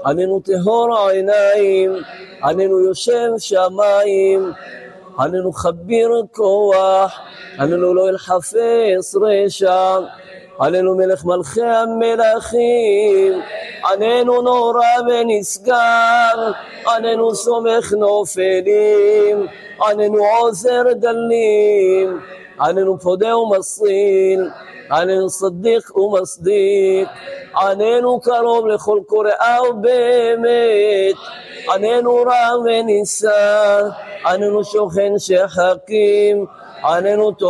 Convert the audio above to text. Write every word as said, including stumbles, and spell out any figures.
עננו טהור העיניים, עננו יושב שמיים, עננו חביר כוח, עננו לא אלחפש רשע, עננו מלך מלכי המלכים, עננו נורא ונשגב, עננו סומך נופלים, עננו עוזר דלים, עננו פודה ומסריל, עננו צדיק ומסדיק, עננו קרוב לכל קוראה ובאמת, עננו רע ונישא, עננו שוכן שחקים, עננו